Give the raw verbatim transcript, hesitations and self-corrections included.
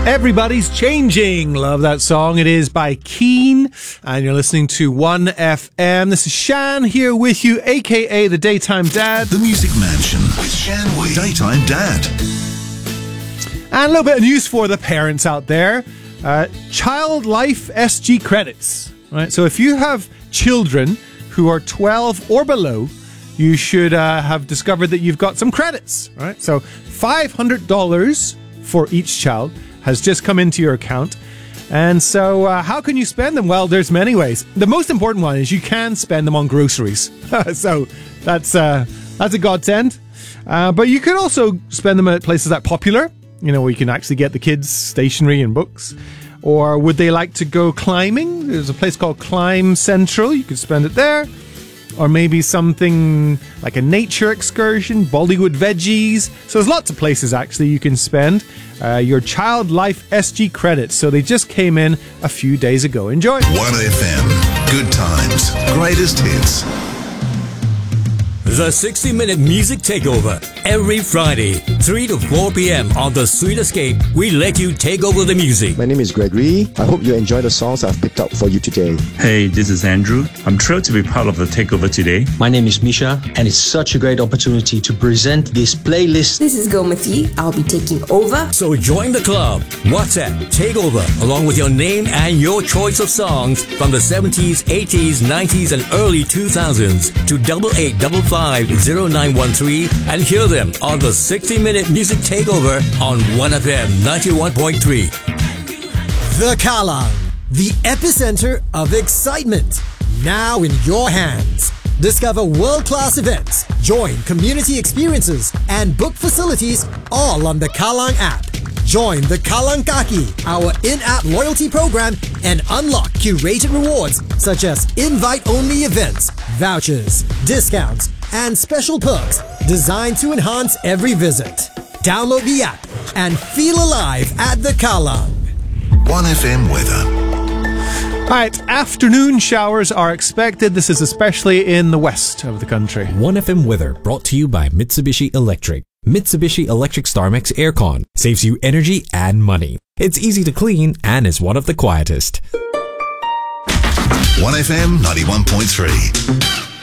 Everybody's Changing. Love that song. It is by Keen, and you're listening to one F M. This is Shan here with you, aka the Daytime Dad. The Music Mansion with Shan Wee, Daytime Dad. And a little bit of news for the parents out there. Uh, Child Life S G credits. Right. So if you have children who are twelve or below, you should uh, have discovered that you've got some credits. Right. So five hundred dollars for each child has just come into your account. And so uh, how can you spend them? Well, there's many ways. The most important one is you can spend them on groceries. So that's uh, that's a godsend. Uh, but you could also spend them at places like Popular, you know, where you can actually get the kids stationery and books. Or would they like to go climbing? There's a place called Climb Central. You could spend it there. Or maybe something like a nature excursion, Bollywood veggies. So there's lots of places actually you can spend uh, your Child Life S G credits. So they just came in a few days ago. Enjoy. one F M. Good times. Greatest hits. The sixty minute Music Takeover. Every Friday, three to four p.m. on The Sweet Escape, we let you take over the music. My name is Gregory. I hope you enjoy the songs I've picked out for you today. Hey, this is Andrew. I'm thrilled to be part of the takeover today. My name is Misha, and it's such a great opportunity to present this playlist. This is Gomati. I'll be taking over. So join the club. WhatsApp Takeover, along with your name and your choice of songs from the seventies, eighties, nineties, and early two thousands to double eight double five zero nine one three and hear them on the sixty minute Music Takeover on one F M ninety-one point three. The Kallang, the epicenter of excitement, now in your hands. Discover world-class events, join community experiences, and book facilities all on the Kallang app. Join the Kallang Kaki, our in-app loyalty program, and unlock curated rewards such as invite-only events, vouchers, discounts, and special perks designed to enhance every visit. Download the app and feel alive at the Kallang. one F M weather. All right, afternoon showers are expected. This is especially in the west of the country. one F M weather brought to you by Mitsubishi Electric. Mitsubishi Electric StarMax Aircon saves you energy and money. It's easy to clean and is one of the quietest. one F M ninety-one point three.